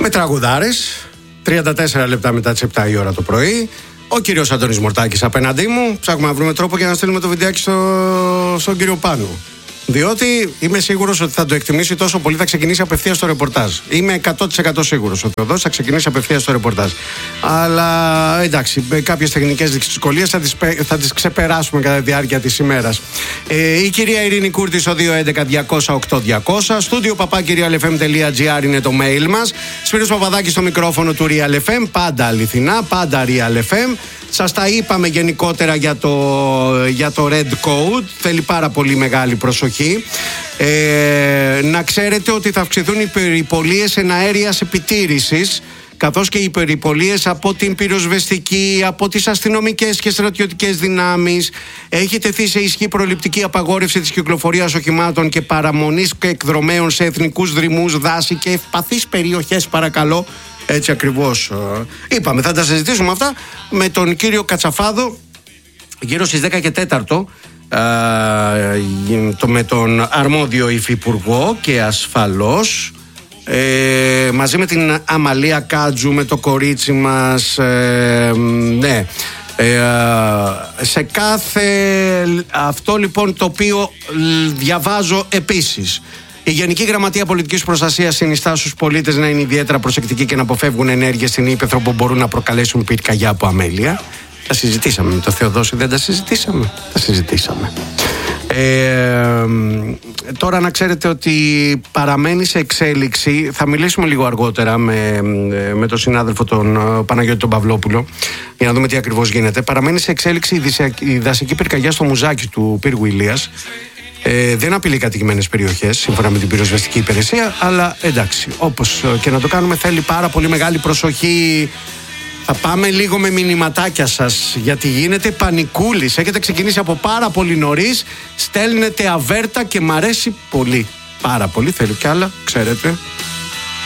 Με τραγουδάρες, 34 λεπτά μετά τις 7 η ώρα το πρωί. Ο κύριος Αντώνης Μορτάκης απέναντί μου. Ψάχνουμε να βρούμε τρόπο για να στείλουμε το βιντεάκι στον κύριο Πάνου. Διότι είμαι σίγουρος ότι θα το εκτιμήσει τόσο πολύ, θα ξεκινήσει απευθείας το ρεπορτάζ. Είμαι 100% σίγουρος ότι ο Θεοδός θα ξεκινήσει απευθείας το ρεπορτάζ. Αλλά εντάξει, με κάποιες τεχνικές δυσκολίες θα τις ξεπεράσουμε κατά τη διάρκεια της ημέρας. Η κυρία Ειρήνη Κούρτη στο 211-200-8200. Στούντιο papakirialfm.gr είναι το mail μας. Σπύρος Παπαδάκης στο μικρόφωνο του Real FM. Πάντα αληθινά, πάντα Real FM. Σας τα είπαμε γενικότερα για το Red Code. Θέλει πάρα πολύ μεγάλη προσοχή. Να ξέρετε ότι θα αυξηθούν οι περιπολίες εναέριας επιτήρησης, καθώς και οι περιπολίες από την πυροσβεστική, από τις αστυνομικές και στρατιωτικές δυνάμεις. Έχει τεθεί σε ισχύ προληπτική απαγόρευση της κυκλοφορίας οχημάτων και παραμονής και εκδρομέων σε εθνικούς δρυμούς, δάση και ευπαθείς περιοχές, παρακαλώ. Έτσι ακριβώς είπαμε. Θα τα συζητήσουμε αυτά με τον κύριο Κατσαφάδο γύρω στις 10 και 4 με τον αρμόδιο υφυπουργό και ασφαλώς μαζί με την Αμαλία Κάτζου, με το κορίτσι μας, ναι, σε κάθε αυτό λοιπόν το οποίο διαβάζω επίσης. Η Γενική Γραμματεία Πολιτικής Προστασίας συνιστά στους πολίτες να είναι ιδιαίτερα προσεκτικοί και να αποφεύγουν ενέργειες στην ύπαιθρο που μπορούν να προκαλέσουν πυρκαγιά από αμέλεια. Τα συζητήσαμε με το Θεοδόση, δεν τα συζητήσαμε? Τα συζητήσαμε. Τώρα να ξέρετε ότι παραμένει σε εξέλιξη. Θα μιλήσουμε λίγο αργότερα με τον συνάδελφο τον Παναγιώτη τον Παυλόπουλο για να δούμε τι ακριβώς γίνεται. Παραμένει σε εξέλιξη η δασική πυρκαγιά στο Μουζάκι του πύργου Ηλίας. Δεν απειλεί κατοικημένες περιοχές σύμφωνα με την πυροσβεστική υπηρεσία, αλλά εντάξει, όπως και να το κάνουμε θέλει πάρα πολύ μεγάλη προσοχή. Θα πάμε λίγο με μηνυματάκια σας, γιατί γίνεται πανικούλης. Έχετε ξεκινήσει από πάρα πολύ νωρίς, στέλνετε αβέρτα και μ' αρέσει πολύ. Πάρα πολύ, θέλω κι άλλα, ξέρετε.